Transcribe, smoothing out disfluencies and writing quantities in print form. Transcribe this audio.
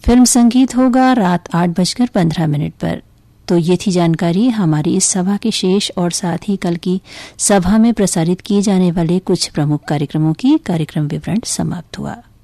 Film संगीत होगा रात 8:15 पर। तो ये थी जानकारी हमारी इस सभा के शेष और साथ ही कल की सभा में प्रसारित किए जाने वाले कुछ प्रमुख कार्यक्रमों की। कार्यक्रम विवरण समाप्त हुआ।